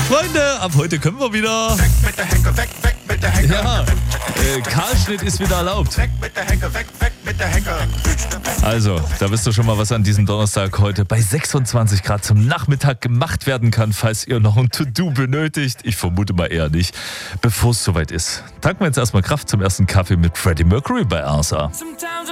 Freunde, ab heute können wir wieder. Weg mit der Hecke, weg mit der Hecke. Ja, Kahlschnitt ist wieder erlaubt. Weg mit der Hecke, weg mit der Hecke. Also, da wisst ihr schon mal, was an diesem Donnerstag heute bei 26 Grad zum Nachmittag gemacht werden kann, falls ihr noch ein To-Do benötigt. Ich vermute mal eher nicht, bevor es soweit ist. Tanken wir jetzt erstmal Kraft zum ersten Kaffee mit Freddie Mercury bei RSA.